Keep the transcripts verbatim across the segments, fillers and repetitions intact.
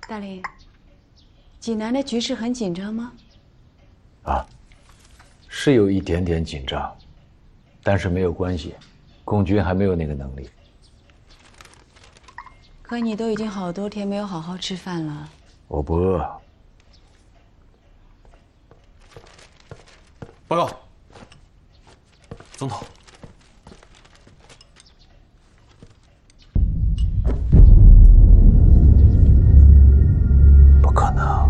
大林，济南的局势很紧张吗？ 啊，是有一点点紧张，但是没有关系，共军还没有那个能力。 可你都已经好多天没有好好吃饭了。 我不饿。 报告，总统。 不可能，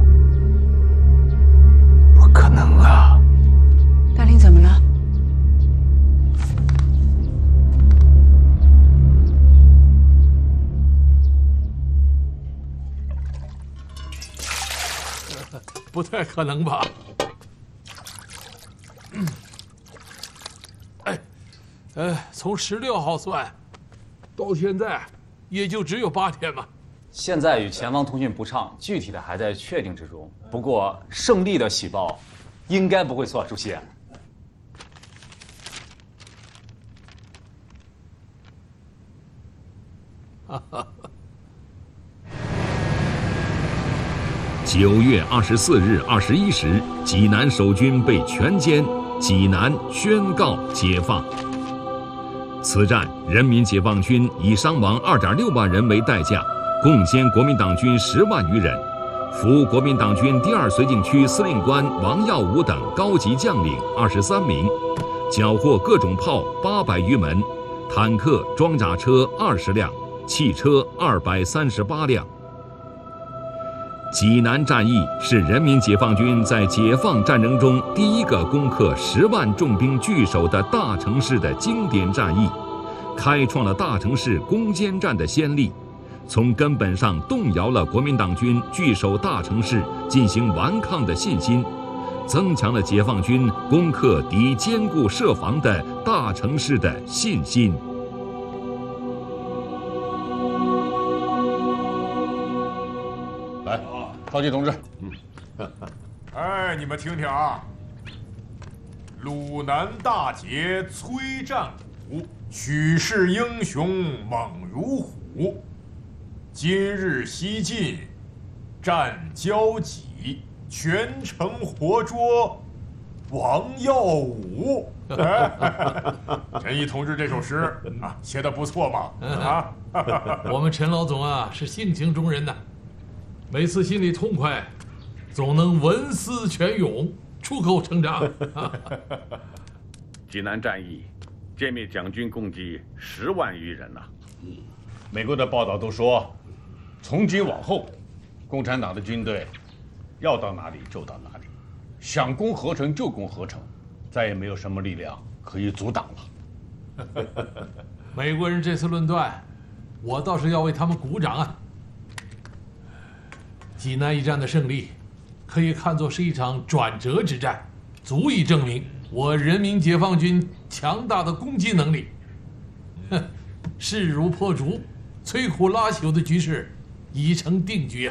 不可能啊！ 大林怎么了？ 不太可能吧？嗯，哎，呃，从十六号算，到现在也就只有八天嘛。 现在与前方通讯不畅，具体的还在确定之中。不过胜利的喜报，应该不会错，主席。 九月二十四日二十一时，济南守军被全歼，济南宣告解放。此战，人民解放军以伤亡二点六万人为代价。 共歼国民党军十万余人，俘国民党军第二绥靖区司令官王耀武等高级将领二十三名，缴获各种炮八百余门，坦克、装甲车二十辆，汽车二百三十八辆。济南战役是人民解放军在解放战争中第一个攻克十万重兵据守的大城市的经典战役，开创了大城市攻坚战的先例。 从根本上动摇了国民党军据守大城市进行顽抗的信心，增强了解放军攻克敌坚固设防的大城市的信心。 来，高级同志， 嗯，哎，你们听听啊，鲁南大捷摧战鼓，许氏英雄猛如虎。 今日西进，战交戟，全城活捉王耀武。陈毅同志这首诗啊，写的不错嘛啊！ 我们陈老总啊是性情中人呐，每次心里痛快，总能文思泉涌，出口成章。 济南战役，歼灭蒋军共计十万余人呐、啊。 嗯，美国的报道都说。 从今往后，共产党的军队要到哪里就到哪里，想攻合成就攻合成，再也没有什么力量可以阻挡了。 美国人这次论断，我倒是要为他们鼓掌啊！济南一战的胜利，可以看作是一场转折之战，足以证明我人民解放军强大的攻击能力。哼，势如破竹、摧枯拉朽的局势。 已成定局。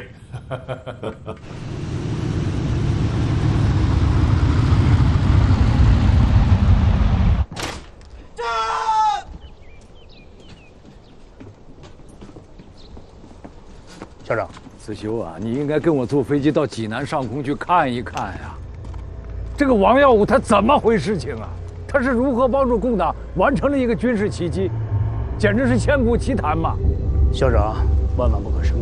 校长，子修啊，你应该跟我坐飞机到济南上空去看一看呀。这个王耀武他怎么回事情啊？他是如何帮助共党完成了一个军事奇迹，简直是千古奇谈嘛！ 校长，万万不可生气。